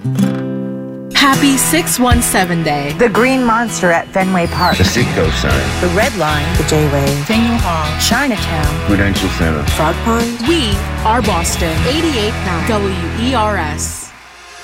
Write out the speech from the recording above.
Happy 617 Day. The Green Monster at Fenway Park. The Citgo sign. The Red Line. The J-Way. Faneuil Hall. Chinatown. Prudential Center. Frog Pond. We are Boston. 88.9 WERS.